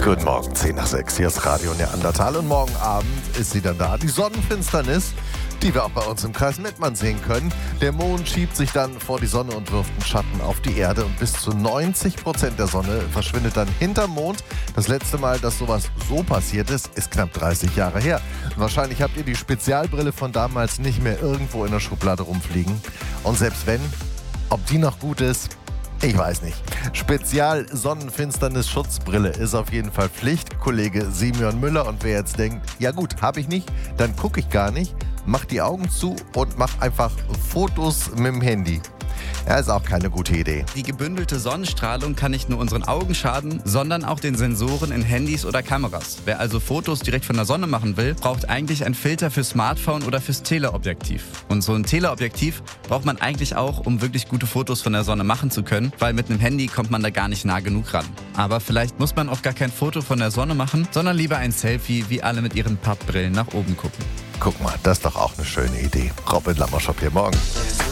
Guten Morgen, 10 nach 6. Hier ist Radio Neandertal und morgen Abend ist sie dann da. Die Sonnenfinsternis, die wir auch bei uns im Kreis Mettmann sehen können. Der Mond schiebt sich dann vor die Sonne und wirft einen Schatten auf die Erde und bis zu 90% der Sonne verschwindet dann hinterm Mond. Das letzte Mal, dass sowas so passiert ist knapp 30 Jahre her. Wahrscheinlich habt ihr die Spezialbrille von damals nicht mehr irgendwo in der Schublade rumfliegen. Und selbst wenn, ob die noch gut ist, ich weiß nicht. Spezial-Sonnenfinsternis-Schutzbrille ist auf jeden Fall Pflicht. Kollege Simeon Müller. Und wer jetzt denkt, ja gut, habe ich nicht, dann gucke ich gar nicht. Mach die Augen zu und mach einfach Fotos mit dem Handy. Ja, ist auch keine gute Idee. Die gebündelte Sonnenstrahlung kann nicht nur unseren Augen schaden, sondern auch den Sensoren in Handys oder Kameras. Wer also Fotos direkt von der Sonne machen will, braucht eigentlich ein Filter fürs Smartphone oder fürs Teleobjektiv. Und so ein Teleobjektiv braucht man eigentlich auch, um wirklich gute Fotos von der Sonne machen zu können, weil mit einem Handy kommt man da gar nicht nah genug ran. Aber vielleicht muss man auch gar kein Foto von der Sonne machen, sondern lieber ein Selfie, wie alle mit ihren Pappbrillen nach oben gucken. Guck mal, das ist doch auch eine schöne Idee. Robin Lammerschop hier morgen.